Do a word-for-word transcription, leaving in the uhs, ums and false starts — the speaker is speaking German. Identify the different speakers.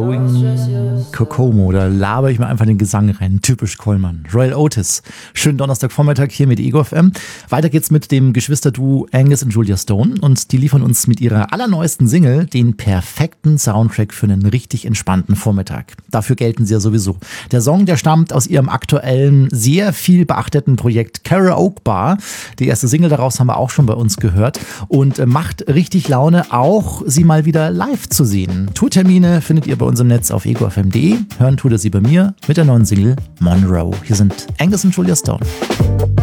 Speaker 1: Kokomo, da laber ich mir einfach den Gesang rein. Typisch Kollmann. Royal Otis. Schönen Donnerstagvormittag hier mit Ego F M. Weiter geht's mit dem Geschwisterduo Angus und Julia Stone und die liefern uns mit ihrer allerneuesten Single den perfekten Soundtrack für einen richtig entspannten Vormittag. Dafür gelten sie ja sowieso. Der Song, der stammt aus ihrem aktuellen, sehr viel beachteten Projekt Karaoke Bar. Die erste Single daraus haben wir auch schon bei uns gehört und macht richtig Laune, auch sie mal wieder live zu sehen. Tourtermine findet ihr bei uns im Netz auf ego f m punkt d e. Hören tut ihr sie bei mir mit der neuen Single Monroe. Hier sind Angus und Julia Stone.